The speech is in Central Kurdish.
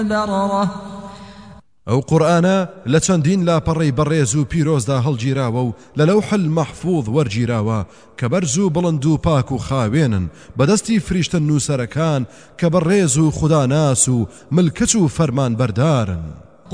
بررة ئەو قورئانە لە چەندین لاپەڕەی بەڕێز و پیرۆزدا هەڵگیراوە و لە لەوح المەحفوظ وەرگیراوە کە بەرز و بڵند و پاک و خاوێنن بەدەستی فریشتە نووسەرەکان کە بەڕێز و خوداناس و ملکەچ و فەرمان بەردارن.